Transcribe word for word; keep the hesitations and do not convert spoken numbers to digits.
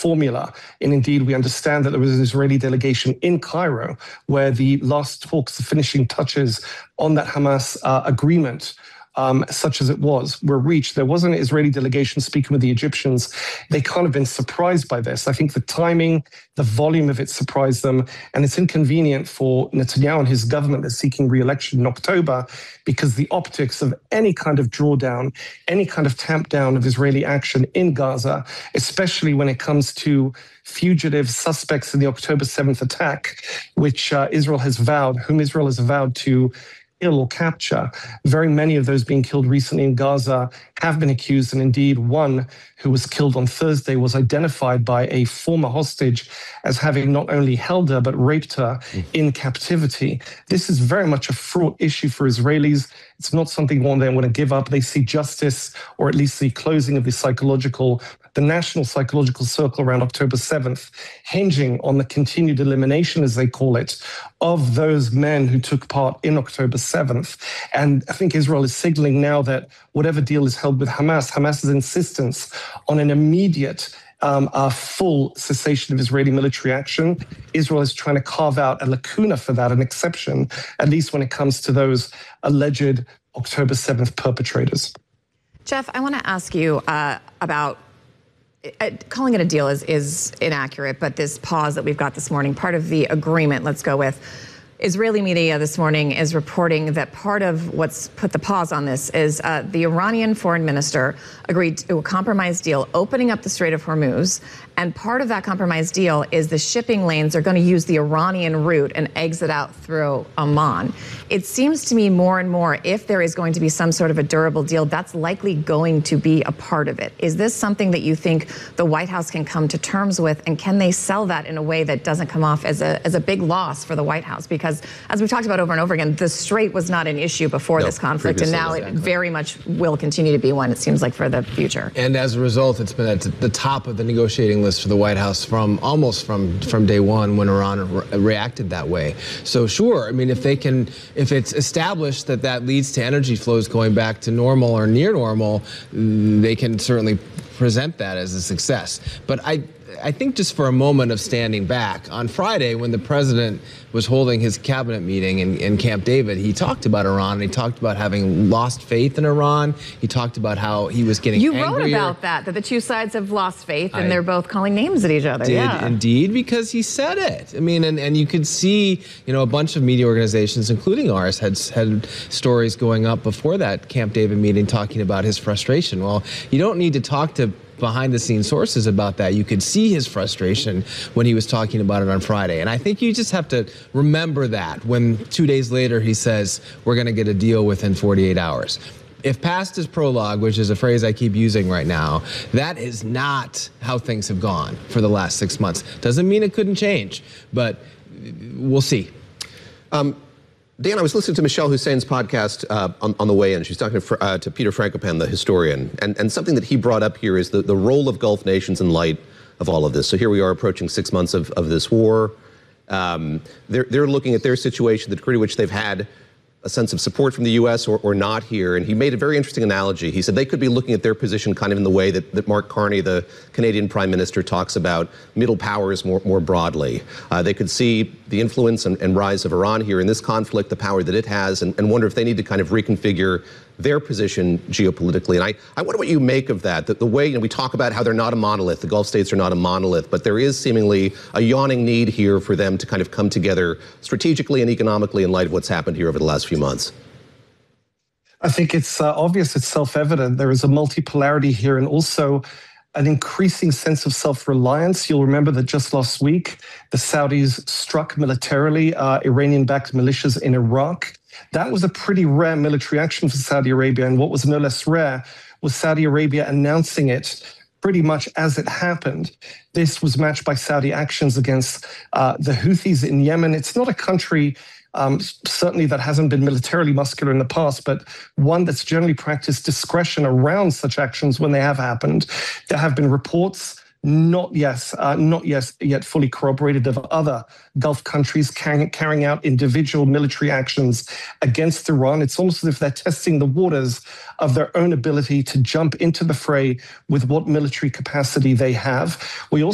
formula. And indeed, we understand that there was an Israeli delegation in Cairo where the last talks, the finishing touches on that Hamas uh, agreement, Um, such as it was, were reached. There was an Israeli delegation speaking with the Egyptians. They kind of been surprised by this. I think the timing, the volume of it surprised them, and it's inconvenient for Netanyahu and his government that's seeking re-election in October because the optics of any kind of drawdown, any kind of tamp down of Israeli action in Gaza, especially when it comes to fugitive suspects in the October seventh attack, which uh, Israel has vowed, whom Israel has vowed to kill or capture. Very many of those being killed recently in Gaza have been accused, and indeed one who was killed on Thursday was identified by a former hostage as having not only held her but raped her mm. in captivity. This is very much a fraught issue for Israelis. It's not something one they want to give up. They see justice, or at least the closing of the psychological, the national psychological circle around October seventh, hinging on the continued elimination, as they call it, of those men who took part in October seventh. And I think Israel is signaling now that whatever deal is held with Hamas, Hamas's insistence on an immediate Um, a full cessation of Israeli military action. Israel is trying to carve out a lacuna for that, an exception, at least when it comes to those alleged October seventh perpetrators. Jeff, I want to ask you uh, about uh, calling it a deal is, is inaccurate, but this pause that we've got this morning, part of the agreement, let's go with. Israeli media this morning is reporting that part of what's put the pause on this is uh, the Iranian foreign minister agreed to a compromise deal opening up the Strait of Hormuz. And part of that compromise deal is the shipping lanes are going to use the Iranian route and exit out through Oman. It seems to me more and more, if there is going to be some sort of a durable deal, that's likely going to be a part of it. Is this something that you think the White House can come to terms with? And can they sell that in a way that doesn't come off as a, as a big loss for the White House? Because as we've talked about over and over again, the Strait was not an issue before no, this conflict, and now exactly. it very much will continue to be one, it seems like, for the future. And as a result, it's been at the top of the negotiating list for the White House from almost from, from day one when Iran re- reacted that way. So sure, I mean, if they can, if it's established that that leads to energy flows going back to normal or near normal, they can certainly present that as a success. But I, I think just for a moment of standing back, on Friday when the president was holding his cabinet meeting in, in Camp David, he talked about Iran, and he talked about having lost faith in Iran. He talked about how he was getting You angrier. wrote about that, that the two sides have lost faith, and I they're both calling names at each other. Did yeah. indeed, because he said it. I mean, and, and you could see, you know, a bunch of media organizations, including ours, had had stories going up before that Camp David meeting talking about his frustration. Well, you don't need to talk to behind-the-scenes sources about that. You could see his frustration when he was talking about it on Friday. And I think you just have to remember that when two days later he says, we're going to get a deal within forty-eight hours. If past is prologue, which is a phrase I keep using right now, that is not how things have gone for the last six months. Doesn't mean it couldn't change, but we'll see. Um, Dan, I was listening to Michelle Hussein's podcast uh, on, on the way in. She's talking to, uh, to Peter Frankopan, the historian. And, and something that he brought up here is the, the role of Gulf nations in light of all of this. So here we are approaching six months of, of this war. Um, they're, they're looking at their situation, the degree to which they've had a sense of support from the U S or, or not here. And he made a very interesting analogy. He said they could be looking at their position kind of in the way that, that Mark Carney, the Canadian Prime Minister, talks about middle powers more, more broadly. Uh, they could see the influence and, and rise of Iran here in this conflict, the power that it has, and, and wonder if they need to kind of reconfigure their position geopolitically. And I, I wonder what you make of that, that the way, you know, we talk about how they're not a monolith, the Gulf states are not a monolith, but there is seemingly a yawning need here for them to kind of come together strategically and economically in light of what's happened here over the last few months. I think it's uh, obvious, it's self-evident. There is a multipolarity here, and also an increasing sense of self-reliance. You'll remember that just last week, the Saudis struck militarily uh, Iranian-backed militias in Iraq. That was a pretty rare military action for Saudi Arabia, and what was no less rare was Saudi Arabia announcing it pretty much as it happened. This was matched by Saudi actions against uh, the Houthis in Yemen. It's not a country Um, certainly that hasn't been militarily muscular in the past, but one that's generally practiced discretion around such actions when they have happened. There have been reports, not yes, uh, not yes, yet fully corroborated, of other Gulf countries carrying, carrying out individual military actions against Iran. It's almost as if they're testing the waters of their own ability to jump into the fray with what military capacity they have. We also